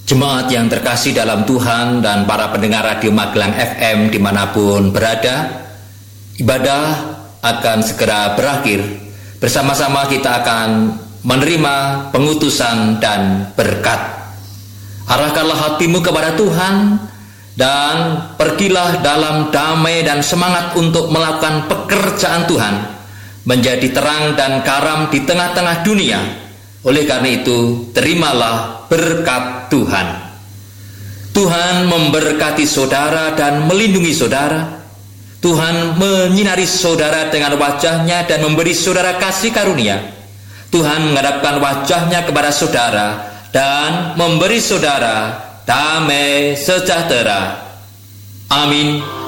Jemaat yang terkasih dalam Tuhan dan para pendengar Radio Magelang FM dimanapun berada, ibadah akan segera berakhir. Bersama-sama kita akan menerima pengutusan dan berkat. Arahkanlah hatimu kepada Tuhan dan pergilah dalam damai dan semangat untuk melakukan pekerjaan Tuhan, menjadi terang dan karam di tengah-tengah dunia. Oleh karena itu, terimalah berkat Tuhan. Tuhan memberkati saudara dan melindungi saudara. Tuhan menyinari saudara dengan wajah-Nya dan memberi saudara kasih karunia. Tuhan menghadapkan wajah-Nya kepada saudara dan memberi saudara damai sejahtera. Amin.